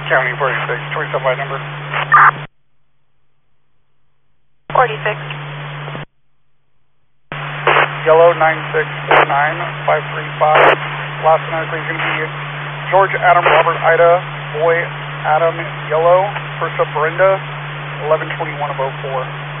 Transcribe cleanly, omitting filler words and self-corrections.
County 46, 27 by number. 46. Yellow 9649-535. Last night is going to be George Adam Robert Ida, boy Adam Yellow, first up Brenda, 1121 of 04.